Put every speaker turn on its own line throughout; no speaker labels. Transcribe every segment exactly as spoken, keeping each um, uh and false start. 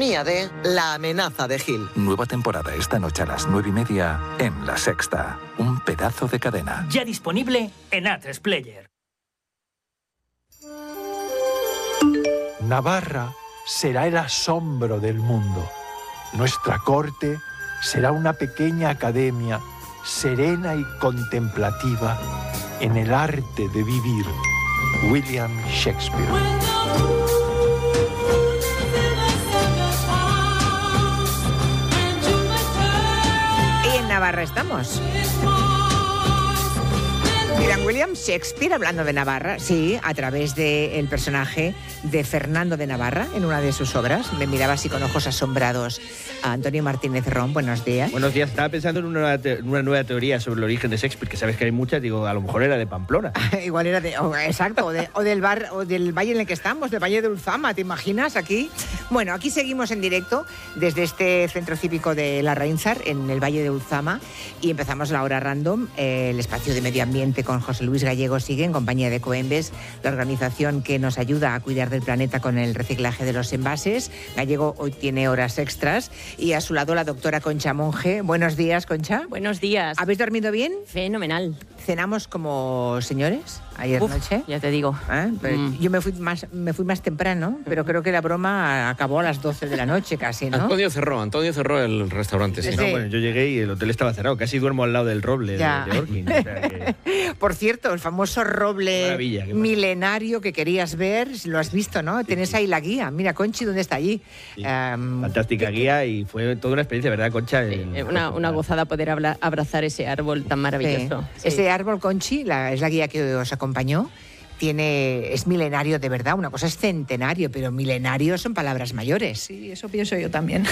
venía de La amenaza de Hill.
Nueva temporada esta noche a las nueve y media en La Sexta. Un pedazo de cadena.
Ya disponible en A tres Player.
Navarra será el asombro del mundo. Nuestra corte será una pequeña academia serena y contemplativa en el arte de vivir. William Shakespeare.
Y en Navarra estamos. Miran, William Shakespeare hablando de Navarra, sí, a través del personaje de Fernando de Navarra en una de sus obras. Me miraba así con ojos asombrados a Antonio Martínez Ron. Buenos días.
Buenos días. Estaba pensando en una, te- una nueva teoría sobre el origen de Shakespeare, que sabes que hay muchas. Digo, a lo mejor era de Pamplona.
Igual era de, oh, exacto, o, de, o del bar, o del valle en el que estamos, del Valle de Ulzama, ¿te imaginas aquí? Bueno, aquí seguimos en directo desde este centro cívico de La Reinsar, en el Valle de Ulzama, y empezamos la hora random. Eh, el espacio de medio ambiente con José Luis Gallego sigue en compañía de Coembes, la organización que nos ayuda a cuidar del planeta con el reciclaje de los envases. Gallego hoy tiene horas extras y a su lado la doctora Concha Monge. Buenos días, Concha.
Buenos días.
¿Habéis dormido bien?
Fenomenal.
¿Cenamos como señores ayer
Uf,
noche?
Ya te digo.
¿Eh? Pero
Mm.
Yo me fui más me fui más temprano, pero creo que la broma acabó a las doce de la noche casi, ¿no?
Antonio cerró, Antonio cerró el restaurante. Sí.
Sí.
No, bueno, yo llegué y el hotel estaba cerrado. Casi duermo al lado del roble de,
Ya.
de Orkin. O sea que-
Por cierto, el famoso
Qué
roble
maravilla, qué maravilla.
milenario que querías ver, lo has visto, ¿no? Tienes
sí.
ahí la guía. Mira, Conchi, ¿dónde está allí?
Sí.
Em,
Fantástica guía y fue toda una experiencia, ¿verdad, Concha?
Sí,
El-
eh, una, una gozada poder habla- abrazar ese árbol tan maravilloso.
sí.
Sí.
Ese árbol, Conchi, la, es la guía que os acompañó. Tiene, es milenario de verdad, una cosa es centenario, pero milenario son palabras mayores.
Sí, eso pienso yo también.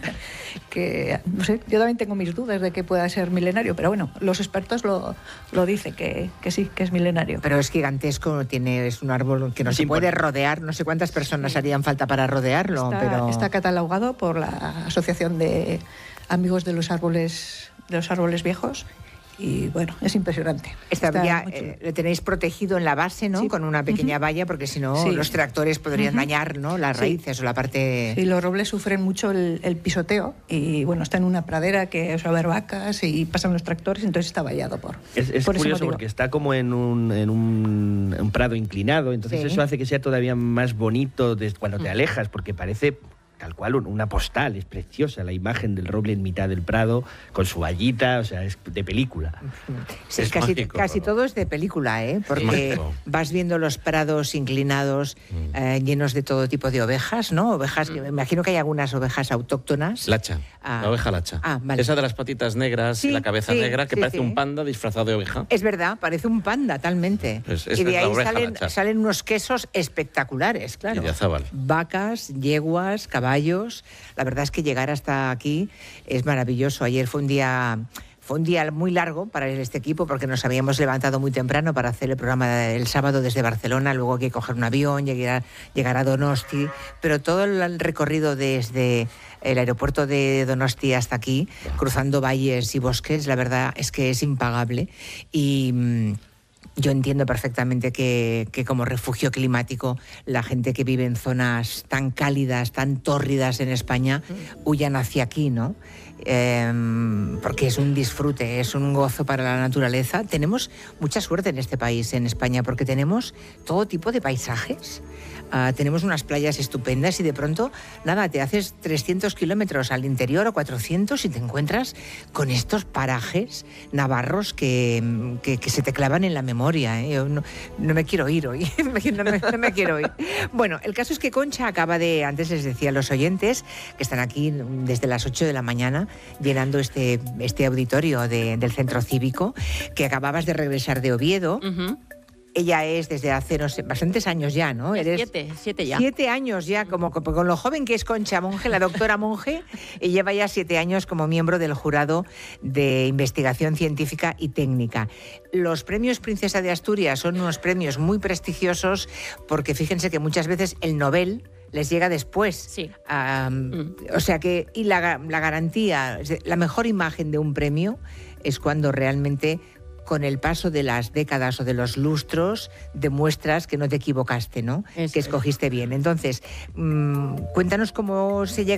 que, no sé, yo también tengo mis dudas de que pueda ser milenario, pero bueno, los expertos lo, lo dicen, que, que sí, que es milenario.
Pero es gigantesco, tiene, es un árbol que no
Es
se puede
importante.
rodear, no sé cuántas personas harían falta para rodearlo,
Está,
pero...
está catalogado por la Asociación de Amigos de los Árboles, de los Árboles Viejos. Y bueno, es impresionante.
Esta
Está
vía
muy chulo.
eh, le tenéis protegido en la base, ¿no?
Sí.
Con una pequeña
Ujú.
valla, porque si no
Sí.
los tractores podrían
Ujú.
dañar, ¿no? Las
Sí.
raíces o la parte...
Sí, los robles sufren mucho el, el pisoteo y bueno, está en una pradera que suele haber vacas y pasan los tractores, entonces está vallado por
Es, es
por ese
curioso
motivo.
porque está como en un, en un, un prado inclinado, entonces
Sí.
eso hace que sea todavía más bonito desde cuando te
Mm.
alejas, porque parece tal cual un- una postal, es preciosa la imagen del roble en mitad del prado, con su vallita, o sea, es de película.
Sí,
Es
casi
mágico,
casi
todo.
todo es de película, ¿eh? Porque
mágico.
vas viendo los prados inclinados
Mm.
eh, llenos de todo tipo de ovejas, ¿no? Ovejas, que me imagino que hay algunas ovejas autóctonas.
Lacha,
Ah.
la oveja lacha.
Ah, vale.
Esa de las patitas negras
Sí,
y la cabeza
sí,
negra que
sí,
parece
sí.
un panda disfrazado de oveja.
Es verdad, parece un panda, talmente.
Pues esa
y de
es la
ahí
oveja
salen,
lacha.
salen unos quesos espectaculares, claro.
Y de azábal.
Vacas, yeguas, caballos. La verdad es que llegar hasta aquí es maravilloso. Ayer fue un día... Fue un día muy largo para este equipo porque nos habíamos levantado muy temprano para hacer el programa el sábado desde Barcelona, luego hay que coger un avión, llegar, llegar a Donosti, pero todo el recorrido desde el aeropuerto de Donosti hasta aquí, cruzando valles y bosques, la verdad es que es impagable y... mm, yo entiendo perfectamente que, que como refugio climático la gente que vive en zonas tan cálidas, tan tórridas en España, huyan hacia aquí, ¿no? Eh, porque es un disfrute, es un gozo para la naturaleza. Tenemos mucha suerte en este país, en España, porque tenemos todo tipo de paisajes. Uh, tenemos unas playas estupendas y de pronto, nada, te haces trescientos kilómetros al interior o cuatrocientos y te encuentras con estos parajes navarros que, que, que se te clavan en la memoria. ¿eh? Yo no, no me quiero ir hoy, no, me, no me quiero ir. Bueno, el caso es que Concha acaba de, antes les decía a los oyentes, que están aquí desde las ocho de la mañana llenando este, este auditorio de, del centro cívico, que acababas de regresar de Oviedo.
Ujú.
Ella es desde hace no sé, bastantes años ya, ¿no? Eres
Siete, siete ya.
Siete años ya, como con, con lo joven que es Concha Monge, la doctora Monge, y lleva ya siete años como miembro del jurado de investigación científica y técnica. Los premios Princesa de Asturias son unos premios muy prestigiosos porque fíjense que muchas veces el Nobel les llega después.
Sí.
Um,
Mm.
O sea que, y la, la garantía, la mejor imagen de un premio es cuando realmente con el paso de las décadas o de los lustros demuestras que no te equivocaste, ¿no?
Eso
que
es.
escogiste bien. Entonces, mmm, cuéntanos cómo se llega